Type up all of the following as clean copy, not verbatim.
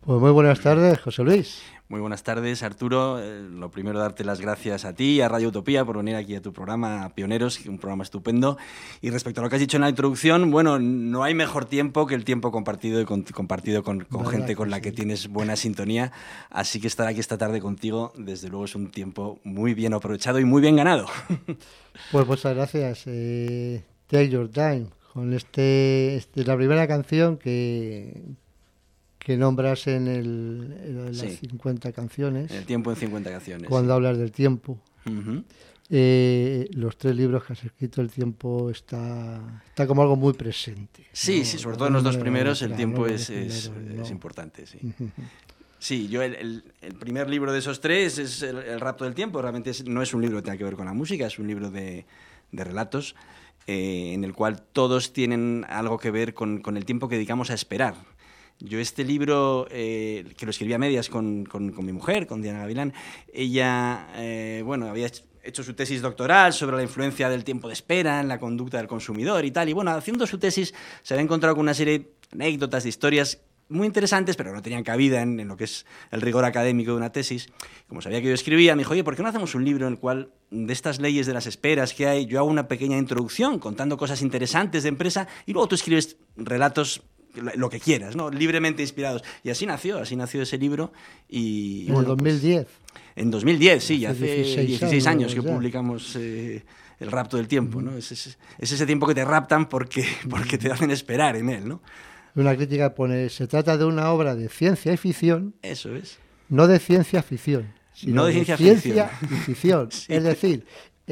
Pues muy buenas tardes, José Luis. Muy buenas tardes, Arturo. Lo primero, darte las gracias a ti y a Radio Utopía por venir aquí a tu programa Pioneros, un programa estupendo. Y respecto a lo que has dicho en la introducción, bueno, no hay mejor tiempo que el tiempo compartido con gente con la que tienes buena sintonía. Así que estar aquí esta tarde contigo, desde luego, es un tiempo muy bien aprovechado y muy bien ganado. Pues muchas gracias. Take Your Time, con la primera canción que nombras en las 50 canciones. El tiempo en 50 canciones. Cuando hablas del tiempo. Uh-huh. Los 3 libros que has escrito, el tiempo está como algo muy presente. Sí, ¿no? sí, sobre todo en los dos primeros el tiempo es no. importante, sí. Sí, yo el primer libro de esos 3 es el Rapto del Tiempo. Realmente no es un libro que tenga que ver con la música, es un libro de relatos en el cual todos tienen algo que ver con el tiempo que dedicamos a esperar. Yo este libro, que lo escribí a medias con mi mujer, con Diana Gavilán, ella había hecho su tesis doctoral sobre la influencia del tiempo de espera en la conducta del consumidor y tal. Y bueno, haciendo su tesis se había encontrado con una serie de anécdotas, de historias muy interesantes, pero no tenían cabida en lo que es el rigor académico de una tesis. Como sabía que yo escribía, me dijo, oye, ¿por qué no hacemos un libro en el cual, de estas leyes de las esperas que hay, yo hago una pequeña introducción contando cosas interesantes de empresa y luego tú escribes relatos, lo que quieras, ¿no? Libremente inspirados. Y así nació ese libro. Y, en el 2010. En 2010, sí, hace 16 años que publicamos El Rapto del Tiempo, ¿no? Es ese tiempo que te raptan porque te hacen esperar en él, ¿no? Una crítica pone, se trata de una obra de ciencia y ficción. Eso es. No de ciencia ficción, sino no de ciencia y ficción. Sí. Es decir,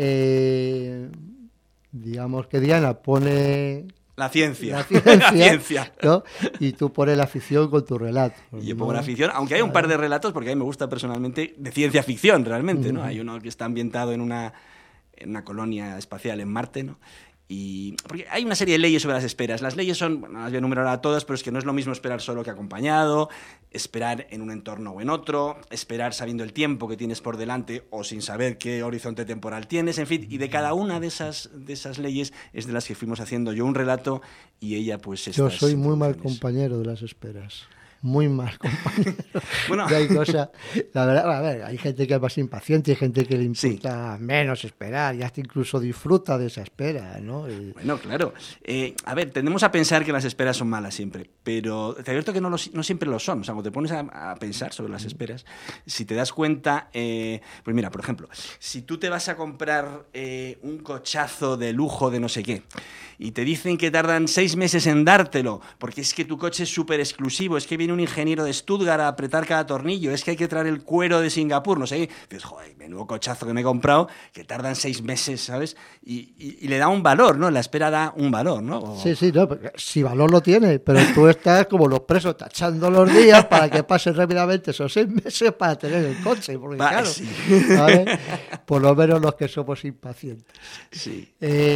digamos que Diana pone la ciencia, ¿no? Y tú pones la ficción con tu relato. Y yo pongo la ficción, aunque hay un par de relatos, porque a mí me gusta personalmente, de ciencia ficción realmente, ¿no? Hay uno que está ambientado en una colonia espacial en Marte, ¿no? Y porque hay una serie de leyes sobre las esperas. Las leyes son, bueno, las voy a enumerar a todas, pero es que no es lo mismo esperar solo que acompañado, esperar en un entorno o en otro, esperar sabiendo el tiempo que tienes por delante o sin saber qué horizonte temporal tienes, en fin, y de cada una de esas leyes es de las que fuimos haciendo yo un relato y ella pues estas. Yo soy muy mal compañero de las esperas. Muy mal, compañero. Bueno. Hay cosas, la verdad, a ver, hay gente que es más impaciente, hay gente que le importa menos esperar y hasta incluso disfruta de esa espera, ¿no? Bueno, claro. A ver, tendemos a pensar que las esperas son malas siempre, pero te advierto que no siempre lo son. O sea, cuando te pones a pensar sobre las esperas, si te das cuenta, pues mira, por ejemplo, si tú te vas a comprar un cochazo de lujo de no sé qué y te dicen que tardan 6 meses en dártelo porque es que tu coche es súper exclusivo, es que viene un ingeniero de Stuttgart a apretar cada tornillo, es que hay que traer el cuero de Singapur, no sé, dices, joder, menudo cochazo que me he comprado, que tardan 6 meses, ¿sabes? Y le da un valor, ¿no? La espera da un valor, ¿no? Sí, no, si valor lo tiene, pero tú estás como los presos tachando los días para que pasen rápidamente esos 6 meses para tener el coche, porque claro, sí. ¿vale? Por lo menos los que somos impacientes. Sí.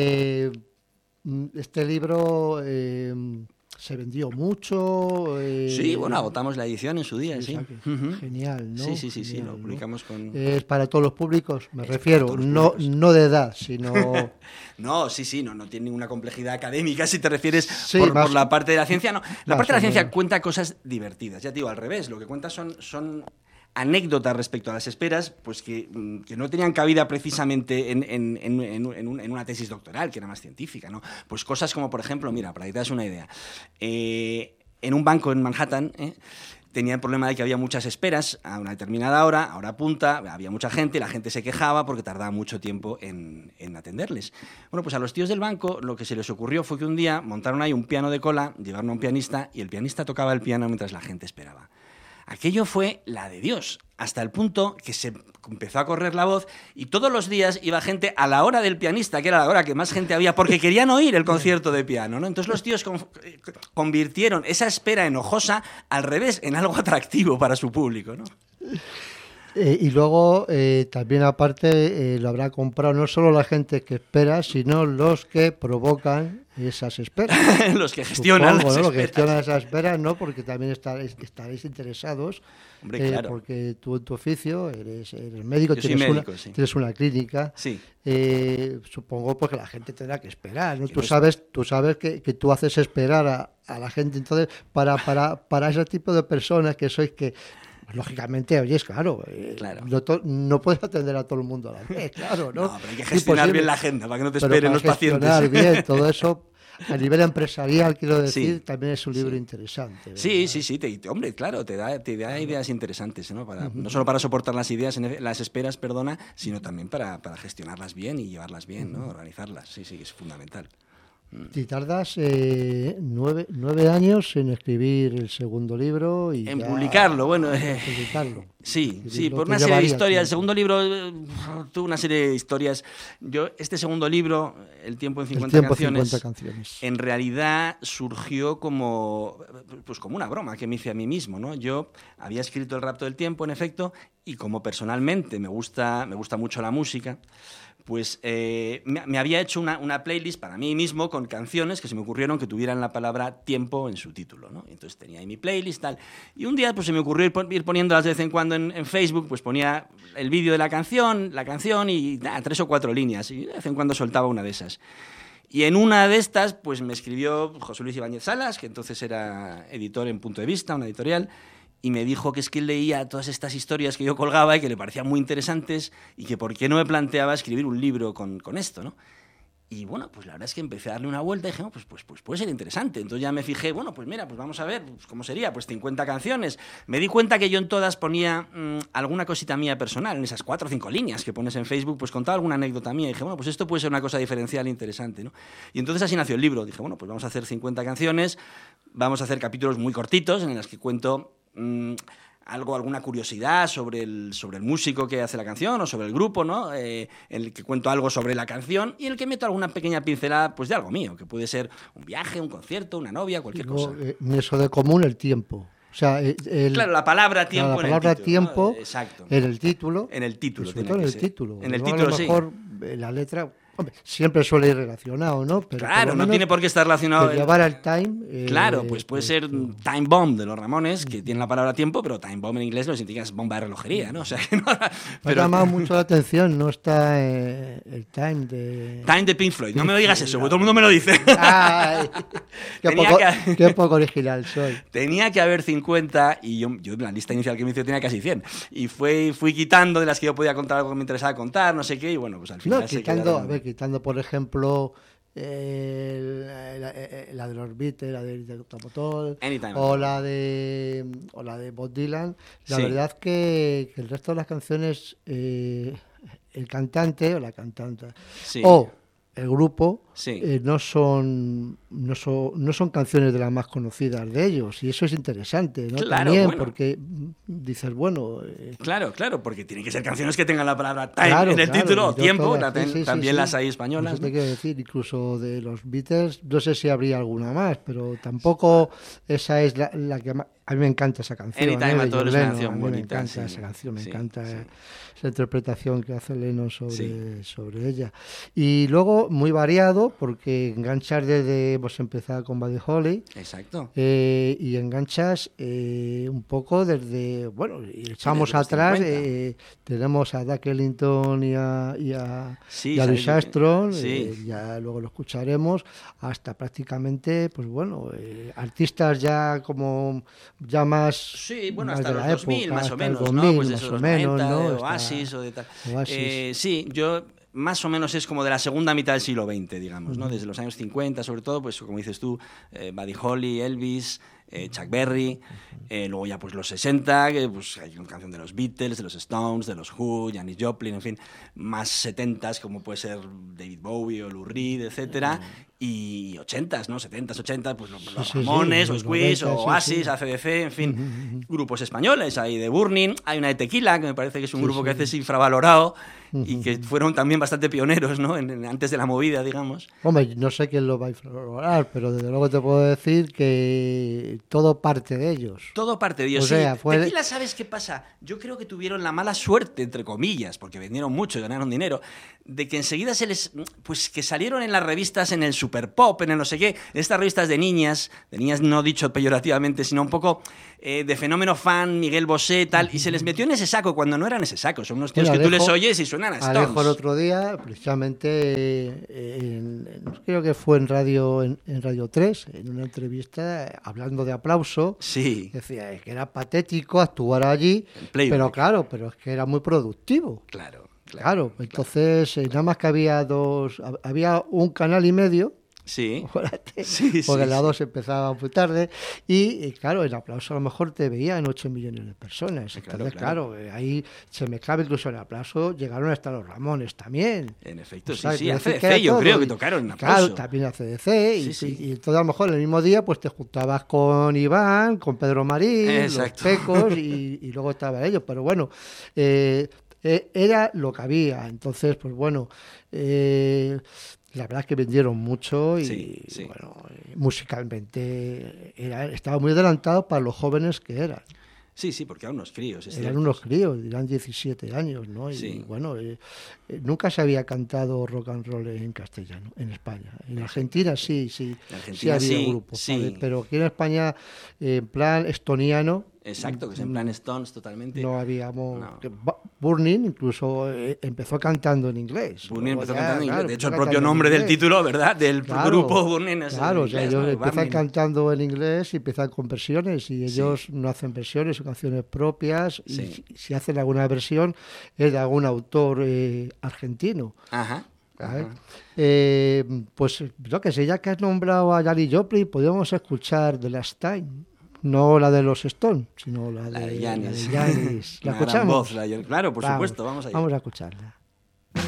Este libro se vendió mucho. Sí, bueno, agotamos la edición en su día, sí. Genial, ¿no? Sí, Genial, lo publicamos con. Es para todos los públicos, me refiero, no de edad, sino. No, no tiene ninguna complejidad académica si te refieres por la parte de la ciencia. No, la parte de la ciencia cuenta cosas divertidas. Ya te digo, al revés, lo que cuenta son anécdotas respecto a las esperas, pues que no tenían cabida precisamente en una tesis doctoral, que era más científica, ¿no? Pues cosas como, por ejemplo, mira, para que te das una idea, en un banco en Manhattan tenía el problema de que había muchas esperas a una determinada hora punta, había mucha gente, y la gente se quejaba porque tardaba mucho tiempo en atenderles. Bueno, pues a los tíos del banco lo que se les ocurrió fue que un día montaron ahí un piano de cola, llevaron a un pianista y el pianista tocaba el piano mientras la gente esperaba. Aquello fue la de Dios, hasta el punto que se empezó a correr la voz y todos los días iba gente a la hora del pianista, que era la hora que más gente había, porque querían oír el concierto de piano, ¿no? Entonces los tíos convirtieron esa espera enojosa al revés, en algo atractivo para su público, ¿no? Y luego, también aparte, lo habrá comprado no solo la gente que espera, sino los que provocan esas esperas. Los que gestionan Supongo, las ¿no? esperas. Los que gestionan esas esperas, ¿no? Porque también estaréis interesados. Hombre, claro. Porque tú en tu oficio eres médico, Yo soy médico, sí. tienes una clínica. Sí. Supongo pues, que la gente tendrá que esperar, ¿no? Tú sabes que tú haces esperar a la gente. Entonces, para ese tipo de personas que sois que... Lógicamente, oyes, claro. No puedes atender a todo el mundo a la vez, claro, ¿no? No, pero hay que gestionar bien la agenda para que no te esperen los pacientes. Gestionar bien todo eso, a nivel empresarial, quiero decir, también es un libro interesante, ¿verdad? Sí. Hombre, claro, te da ideas interesantes, ¿no? No solo para soportar las esperas, sino también para gestionarlas bien y llevarlas bien, ¿no? Organizarlas. Sí, es fundamental. Y tardas 9 años en escribir el segundo libro y en publicarlo, bueno. Publicarlo. Sí, por una serie de historias. El segundo libro tuvo una serie de historias. Este segundo libro, El tiempo en 50 canciones, en realidad surgió como una broma que me hice a mí mismo, ¿no? Yo había escrito El rapto del tiempo, en efecto, y como personalmente me gusta mucho la música, pues me había hecho una playlist para mí mismo con canciones que se me ocurrieron que tuvieran la palabra tiempo en su título, ¿no? Entonces tenía ahí mi playlist, tal. Y un día pues se me ocurrió ir poniéndolas de vez en cuando en Facebook, pues ponía el vídeo de la canción y 3 o 4 líneas, y de vez en cuando soltaba una de esas. Y en una de estas, pues me escribió José Luis Ibáñez Salas, que entonces era editor en Punto de Vista, una editorial, y me dijo que es que él leía todas estas historias que yo colgaba y que le parecían muy interesantes y que por qué no me planteaba escribir un libro con esto, ¿no? Y bueno, pues la verdad es que empecé a darle una vuelta y dije, no, pues puede ser interesante. Entonces ya me fijé, bueno, pues mira, pues vamos a ver, pues ¿cómo sería? Pues 50 canciones. Me di cuenta que yo en todas ponía alguna cosita mía personal, en esas 4 o 5 líneas que pones en Facebook, pues contaba alguna anécdota mía. Y dije, bueno, pues esto puede ser una cosa diferencial e interesante, ¿no? Y entonces así nació el libro. Dije, bueno, pues vamos a hacer 50 canciones, vamos a hacer capítulos muy cortitos en los que cuento alguna curiosidad sobre el músico que hace la canción o sobre el grupo, ¿no? En el que cuento algo sobre la canción y en el que meto alguna pequeña pincelada pues de algo mío, que puede ser un viaje, un concierto, una novia, cualquier cosa. Eso de común, el tiempo. O sea, claro, la palabra tiempo en el título. Tiempo, ¿no? Exacto. En el título. En el título. Sobre todo en el título. En el título, a lo mejor la letra... Hombre, siempre suele ir relacionado, ¿no? Pero claro, no tiene por qué estar relacionado. Llevar al time. Claro, pues puede ser Time Bomb de los Ramones, que tiene la palabra tiempo, pero Time Bomb en inglés no significa es bomba de relojería, ¿no? O sea, que no. Me ha llamado mucho la atención, no está el Time de. Time de Pink Floyd, no me digas eso, porque todo el mundo me lo dice. Ay, qué poco original soy. Tenía que haber 50 y yo en la lista inicial que me hice tenía casi 100. Y fui quitando de las que yo podía contar algo que me interesaba contar, no sé qué, y bueno, pues al final no, quitando, por ejemplo, la de los Beatles, la de Topotol, o la de Bob Dylan. La verdad que el resto de las canciones, el cantante o la cantante, o el grupo, no son canciones de las más conocidas de ellos, y eso es interesante, ¿no? Claro, también, porque dices, bueno... Claro, porque tienen que ser canciones que tengan la palabra time en el título, o tiempo, también las hay españolas. Eso te quiero decir, incluso de los Beatles, no sé si habría alguna más, pero tampoco esa es la que más... A mí me encanta esa canción. Anytime a todos es una canción bonita. Me encanta esa canción, me encanta esa interpretación que hace Lennon sobre ella. Y luego, muy variado, porque enganchas desde... Hemos empezado con Buddy Holly. Exacto. Y enganchas un poco desde... Bueno, y echamos atrás, tenemos a Duke Ellington y a Louis Armstrong, ya luego lo escucharemos, hasta prácticamente, pues bueno, artistas ya como... ya más... Sí, bueno, más hasta de los la 2000 época, más o menos, 2000, ¿no? Pues más eso, o los menos, 90, ¿no? de Oasis o de tal. Oasis. Sí, yo más o menos es como de la segunda mitad del siglo XX, digamos, ¿no? Desde los años 50, sobre todo, pues como dices tú, Buddy Holly, Elvis, Chuck Berry, luego ya pues los 60, que pues hay una canción de los Beatles, de los Stones, de los Who, Janis Joplin, en fin, más 70s como puede ser David Bowie o Lou Reed, etcétera, y 80s, ¿no? 70s, 80s, pues los Ramones, o Squeeze, o Oasis, AC/DC, en fin, grupos españoles, hay de Burning, hay una de Tequila, que me parece que es un grupo que a veces es infravalorado y que fueron también bastante pioneros, ¿no? Antes de la movida, digamos. Hombre, no sé quién lo va a infravalorar, pero desde luego te puedo decir que todo parte de ellos. Todo parte de ellos, o sea, sí. Tequila, ¿sabes qué pasa? Yo creo que tuvieron la mala suerte, entre comillas, porque vendieron mucho y ganaron dinero, de que enseguida pues que salieron en las revistas, en el Super Pop, en el no sé qué, en estas revistas de niñas no dicho peyorativamente, sino un poco de fenómeno fan, Miguel Bosé, tal, y se les metió en ese saco cuando no eran ese saco. Son unos tíos que tú les oyes y suenan a Stones. Alejo el otro día, precisamente, creo que fue en Radio 3, en una entrevista, hablando de Aplauso, sí. Decía que era patético actuar allí, pero claro, pero es que era muy productivo. Claro, entonces nada más que había un canal y medio. Sí. Porque la 2 empezaba muy tarde y claro, en Aplauso a lo mejor te veían 8 millones de personas. Entonces, claro, ahí se mezclaba, incluso en Aplauso llegaron hasta los Ramones también. En efecto, sí, ACDC yo creo que tocaron en Aplauso. Claro, también ACDC y entonces a lo mejor el mismo día pues te juntabas con Iván, con Pedro Marín, exacto. Los Pecos y luego estaban ellos, pero bueno, era lo que había. Entonces, pues bueno, la verdad es que vendieron mucho y bueno, musicalmente estaba muy adelantado para los jóvenes que eran. Sí, porque eran unos críos. Eran unos críos, eran 17 años, ¿no? Y bueno, nunca se había cantado rock and roll en castellano, en España. En Argentina sí había grupos, pero aquí en España, en plan estoniano. Exacto, que es en plan Stones totalmente. No habíamos... No. Burning incluso empezó cantando en inglés. Burning empezó cantando en inglés. De hecho, el propio nombre del título, ¿verdad? Del grupo Burning es claro, en inglés. Ellos empiezan cantando en inglés y empiezan con versiones. Y ellos no hacen versiones, son canciones propias. Y si hacen alguna versión es de algún autor argentino. Ajá. Pues lo que sé, ya que has nombrado a Janis Joplin, podríamos escuchar The Last Time. No la de los Stones, sino la de Janis. ¿La escuchamos? Claro, por supuesto, vamos allá. Vamos a escucharla.